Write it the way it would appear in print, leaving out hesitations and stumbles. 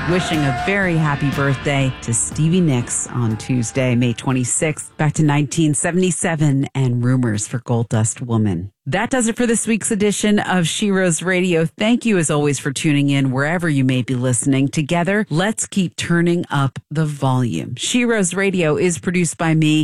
wishing a very happy birthday to Stevie Nicks on Tuesday, May 26th, back to 1977 and Rumors for Gold Dust Woman. That does it for this week's edition of Sheroes Radio. Thank you as always for tuning in wherever you may be listening. Together, let's keep turning up the volume. Sheroes Radio is produced by me,